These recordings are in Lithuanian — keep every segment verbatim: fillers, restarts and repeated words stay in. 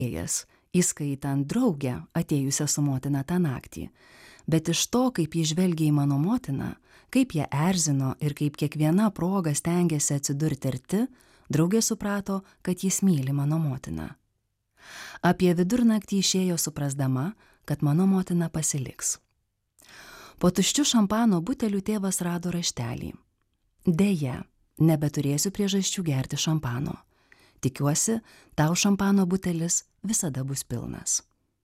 ėjęs, įskaitant draugę, atėjusią su motina tą naktį. Bet iš to, kaip ji žvelgia į mano motiną, kaip ją erzino ir kaip kiekviena proga stengiasi atsidurti arti, draugė suprato, kad jis myli mano motiną. Apie vidurnaktį išėjo suprasdama, kad mano motina pasiliks. Po tuščiu šampano buteliu tėvas rado raštelį. Deja, nebeturėsiu priežasčių gerti šampano. Tikiuosi, tau šampano butelis visada bus pilnas.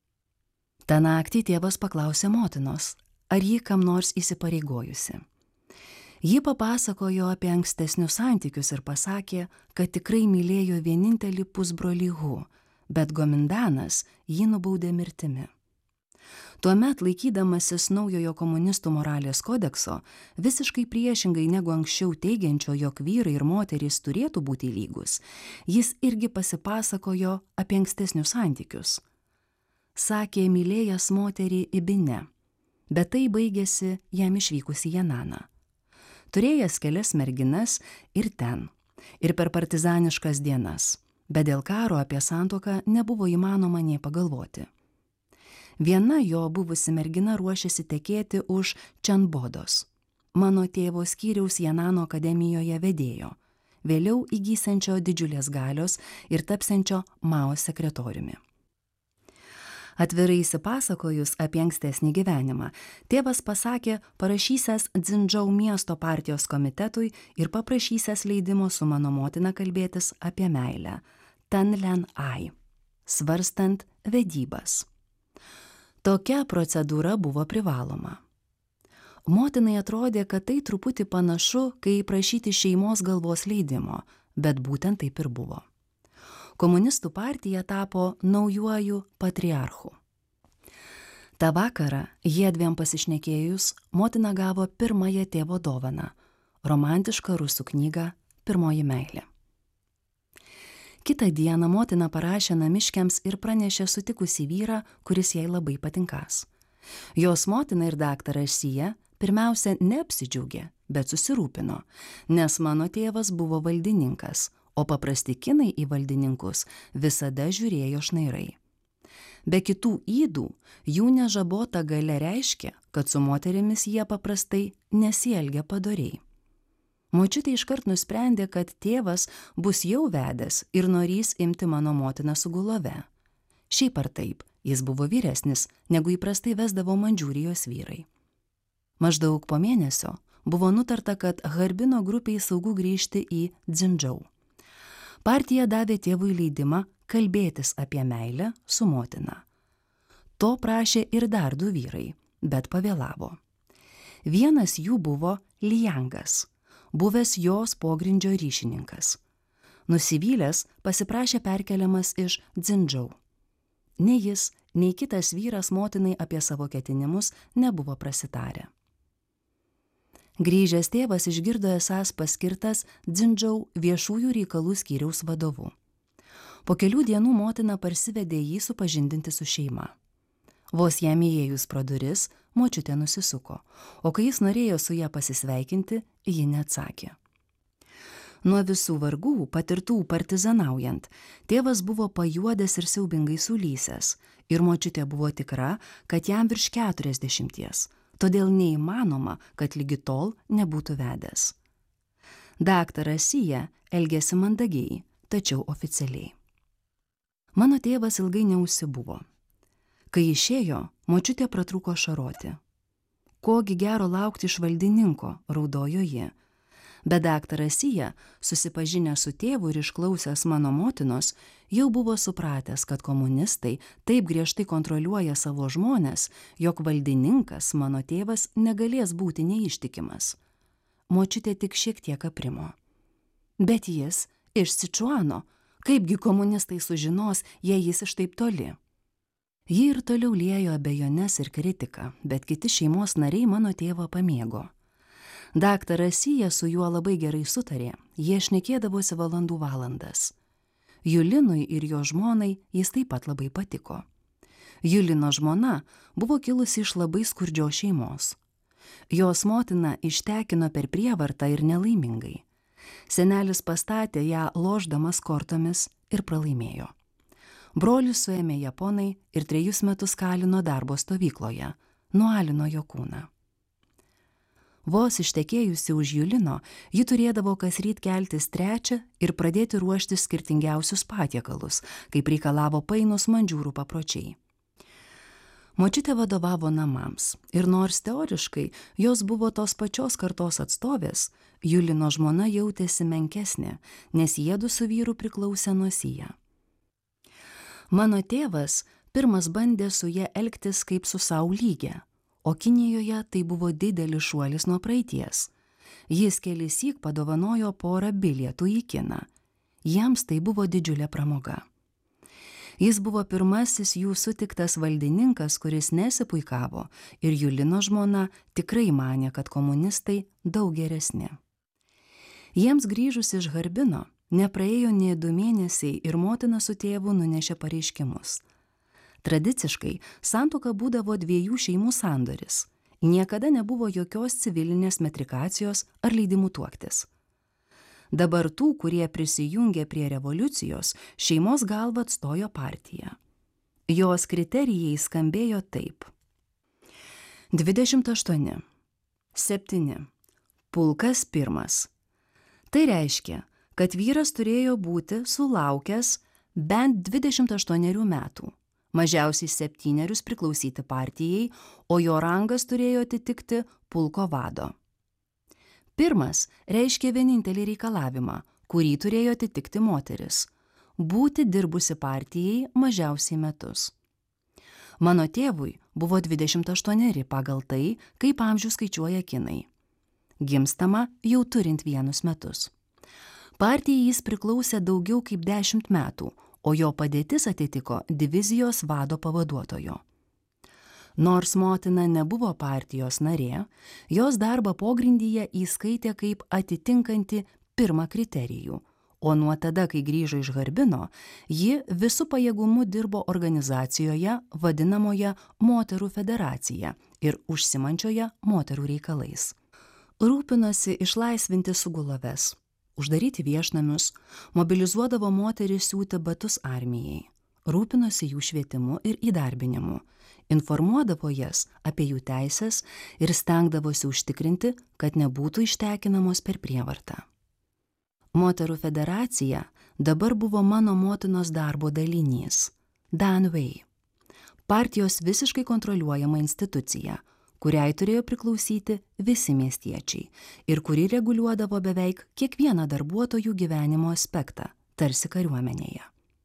Ta naktį tėvas paklausė motinos, ar ji kam nors įsipareigojusi. Ji papasakojo apie ankstesnius santykius ir pasakė, kad tikrai mylėjo vienintelį pusbrolį Hu, bet Gomindanas jį nubaudė mirtimi. Tuomet, laikydamasis naujojo komunistų moralės kodekso, visiškai priešingai negu anksčiau teigiančio, jog vyrai ir moterys turėtų būti lygus, jis irgi pasipasakojo apie ankstesnius santykius. Sakė mylėjęs moterį Ibine, bet tai baigėsi jam išvykus į Jananą. Turėjęs kelias merginas ir ten, ir per partizaniškas dienas, bet dėl karo apie santuoką nebuvo įmanoma nė pagalvoti. Viena jo buvusi mergina ruošėsi tekėti už Čanbodos, mano tėvo skyriaus Janano akademijoje vedėjo, vėliau įgysiančio didžiulės galios ir tapsiančio Mao sekretoriumi. Atvirai įsipasakojus apie ankstesnį gyvenimą, tėvas pasakė parašysęs Dzindžou miesto partijos komitetui ir paprašysęs leidimo su mano motina kalbėtis apie meilę, Tanlen Ai, svarstant vedybas. Tokia procedūra buvo privaloma. Motinai atrodė, kad tai truputį panašu, kai prašyti šeimos galvos leidimo, bet būtent taip ir buvo. Komunistų partija tapo naujuoju patriarchu. Ta vakarą, jiedviem pasišnekėjus, motina gavo pirmąją tėvo dovaną – romantišką rusų knygą Pirmoji meilė. Kitą dieną motina parašė namiškiams ir pranešė sutikusi vyrą, kuris jai labai patinkas. Jos motina ir daktaras Sija pirmiausia neapsidžiaugė, bet susirūpino, nes mano tėvas buvo valdininkas, o paprasti kinai į valdininkus visada žiūrėjo šnairai. Be kitų ydų, jų nežabota galia reiškia, kad su moterimis jie paprastai nesielgia padoriai. Močiutė iškart nusprendė, kad tėvas bus jau vedęs ir norys imti mano motiną su gulove. Šiaip ar taip, jis buvo vyresnis, negu įprastai vesdavo Mandžiūrijos vyrai. Maždaug po mėnesio buvo nutarta, kad Harbino grupiai saugu grįžti į Dzindžou. Partija davė tėvui leidimą kalbėtis apie meilę su motina. To prašė ir dar du vyrai, bet pavėlavo. Vienas jų buvo Liangas, buvęs jos pogrindžio ryšininkas. Nusivylęs pasiprašė perkeliamas iš Dzindžou. Nei jis, nei kitas vyras motinai apie savo ketinimus nebuvo prasitarę. Grįžęs tėvas išgirdo esąs paskirtas Dzindžou viešųjų reikalų skyriaus vadovu. Po kelių dienų motina parsivedė jį supažindinti su šeima. Vos jam įėjus pro duris, močiutė nusisuko, o kai jis norėjo su ją pasisveikinti, ji neatsakė. Nuo visų vargų, patirtų partizanaujant, tėvas buvo pajuodęs ir siaubingai sulysęs, ir močiutė buvo tikra, kad jam virš keturiasdešimties, todėl neįmanoma, kad lygi tol nebūtų vedęs. Daktaras Sija elgėsi mandagiai, tačiau oficialiai. Mano tėvas ilgai neužsibuvo. Kai išėjo, močiutė pratrūko ašaroti. Kogi gero laukti iš valdininko, raudojo ji. Bet daktaras Sija, susipažinęs su tėvu ir išklausęs mano motinos, jau buvo supratęs, kad komunistai taip griežtai kontroliuoja savo žmones, jog valdininkas, mano tėvas, negalės būti neištikimas. Močiutė tik šiek tiek aprimo. Bet jis iš Sičuano, kaipgi komunistai sužinos, jei jis iš taip toli? Ji ir toliau liejo abejones ir kritiką, bet kiti šeimos nariai mano tėvą pamėgo. Daktaras Sija su juo labai gerai sutarė, jie šnekėdavosi valandų valandas. Julinui ir jo žmonai jis taip pat labai patiko. Julino žmona buvo kilusi iš labai skurdžios šeimos. Jos motina ištekino per prievartą ir nelaimingai. Senelis pastatė ją lošdamas kortomis ir pralaimėjo. Brolius suėmė japonai ir trejus metus kalino darbo stovykloje, nualino jo kūną. Vos ištekėjusi už Julino, ji turėdavo kasryt keltis trečią ir pradėti ruošti skirtingiausius patiekalus, kaip reikalavo painus mandžiūrų papročiai. Močiutė vadovavo namams ir nors teoriškai jos buvo tos pačios kartos atstovės, Julino žmona jautėsi menkesnė, nes jiedu su vyru priklausė nuo Sija. Mano tėvas pirmas bandė su ja elgtis kaip su sau lygia, o Kinijoje tai buvo didelis šuolis nuo praeities. Jis kelissyk padovanojo porą bilietų į kiną. Jiems tai buvo didžiulė pramoga. Jis buvo pirmasis jų sutiktas valdininkas, kuris nesipuikavo, ir Julino žmona tikrai manė, kad komunistai daug geresni. Jiems grįžus iš Harbino, nepraėjo nė du mėnesiai ir motina su tėvu nunešė pareiškimus. Tradiciškai santuoka būdavo dviejų šeimų sandoris. Niekada nebuvo jokios civilinės metrikacijos ar leidimų tuoktis. Dabar tų, kurie prisijungė prie revoliucijos, šeimos galvą atstojo partija. Jos kriterijai skambėjo taip. dvidešimt aštuoni. septyni. Pulkas pirmas. Tai reiškia, kad vyras turėjo būti sulaukęs bent dvidešimt aštuonerių metų, mažiausiai septynerius priklausyti partijai, o jo rangas turėjo atitikti pulko vado. Pirmas reiškia vienintelį reikalavimą, kurį turėjo atitikti moteris – būti dirbusi partijai mažiausiai metus. Mano tėvui buvo dvidešimt aštuoneri pagal tai, kaip amžių skaičiuoja kinai. Gimstama jau turint vienus metus. Partijai jis priklausė daugiau kaip dešimt metų, o jo padėtis atitiko divizijos vado pavaduotojo. Nors motina nebuvo partijos narė, jos darbą pogrindyje įskaitė kaip atitinkanti pirmą kriterijų, o nuo tada, kai grįžo iš Harbino, ji visų pajėgumų dirbo organizacijoje vadinamoje Moterų federacija ir užsimančioje moterų reikalais. Rūpinosi išlaisvinti suguloves, uždaryti viešnamius, mobilizuodavo moteris siūti batus armijai, rūpinosi jų švietimu ir įdarbinimu, informuodavo jas apie jų teises ir stengdavosi užtikrinti, kad nebūtų ištekinamos per prievartą. Moterų federacija dabar buvo mano motinos darbo dalinys – Danwei, partijos visiškai kontroliuojama institucija, kuriai turėjo priklausyti visi miestiečiai ir kuri reguliuodavo beveik kiekvieną darbuotojų gyvenimo aspektą, tarsi kariuomenėje.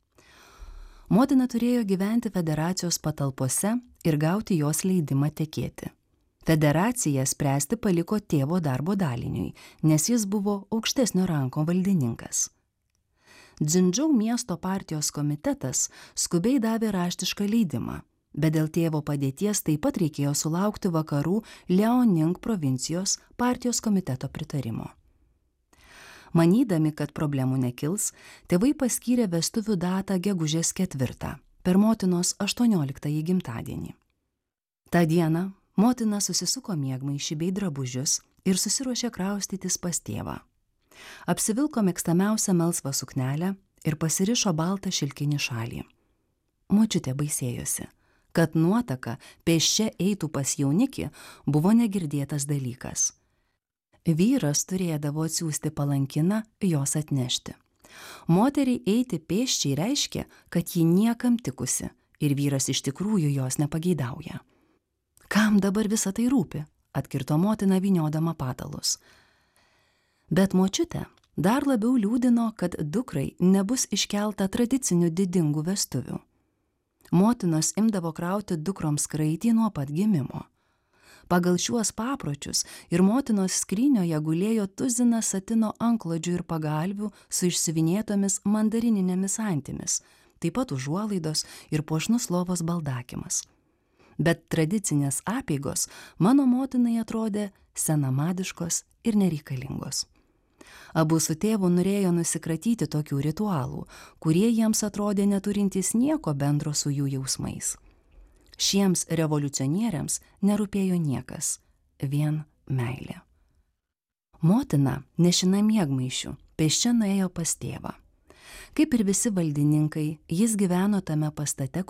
Motina turėjo gyventi federacijos patalpose ir gauti jos leidimą tekėti. Federaciją spręsti paliko tėvo darbo daliniui, nes jis buvo aukštesnio rango valdininkas. Dzindžou miesto partijos komitetas skubiai davė raštišką leidimą, bet dėl tėvo padėties taip pat reikėjo sulaukti vakarų Liaoning provincijos partijos komiteto pritarimo. Manydami, kad problemų nekils, tėvai paskyrė vestuvių datą gegužės ketvirtą, per motinos aštuonioliktąjį gimtadienį. Ta diena motina susisuko miegmaišį bei drabužius ir susiruošė kraustytis pas tėvą. Apsivilko mėgstamiausią melsvą suknelę ir pasirišo baltą šilkinį šalį. Močiutė baisėjosi, kad nuotaka pėsčia eitų pas jaunikį buvo negirdėtas dalykas. Vyras turėdavo atsiųsti palankiną jos atnešti. Moteriai eiti pėsčiai reiškia, kad ji niekam tikusi ir vyras iš tikrųjų jos nepageidauja. Kam dabar visa tai rūpi, atkirto motina vyniodama patalus. Bet močiutė dar labiau liūdino, kad dukrai nebus iškelta tradicinių didingų vestuvių. Motinos imdavo krauti dukroms kraitį nuo pat gimimo. Pagal šiuos papročius ir motinos skrynioje gulėjo tuzinas satino antklodžių ir pagalvių su išsiuvinėtomis mandarininėmis antimis, taip pat užuolaidos ir puošnus lovos baldakimas. Bet tradicinės apeigos mano motinai atrodė senamadiškos ir nereikalingos. Abu su tėvu norėjo nusikratyti tokių ritualų, kurie jiems atrodė neturintys nieko bendro su jų jausmais. Šiems revoliucionieriams nerūpėjo niekas, vien meilė. Motina, nešina miegmaišių, pėsčia nuėjo pas tėvą. Kaip ir visi valdininkai, jis gyveno tame pastate,